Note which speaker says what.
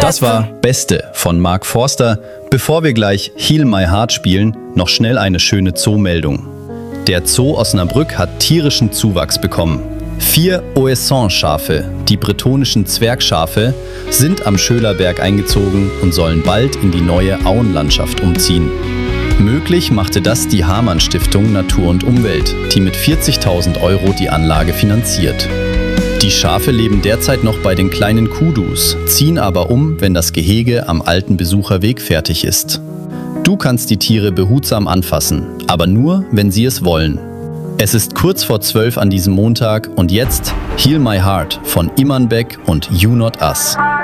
Speaker 1: Das war Beste von Mark Forster. Bevor wir gleich Heal My Heart spielen, noch schnell eine schöne Zoo-Meldung. Der Zoo Osnabrück hat tierischen Zuwachs bekommen. 4 Ouessant-Schafe, die bretonischen Zwergschafe, sind am Schölerberg eingezogen und sollen bald in die neue Auenlandschaft umziehen. Möglich machte das die Hamann-Stiftung Natur und Umwelt, die mit 40.000 € die Anlage finanziert. Die Schafe leben derzeit noch bei den kleinen Kudus, ziehen aber um, wenn das Gehege am alten Besucherweg fertig ist. Du kannst die Tiere behutsam anfassen, aber nur, wenn sie es wollen. Es ist kurz vor 12 an diesem Montag und jetzt Heal My Heart von Iman Beck und You Not Us.